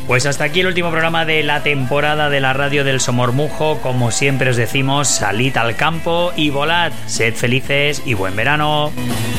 Pues hasta aquí el último programa de la temporada de la radio del Somormujo. Como siempre os decimos, salid al campo y volad. Sed felices y buen verano.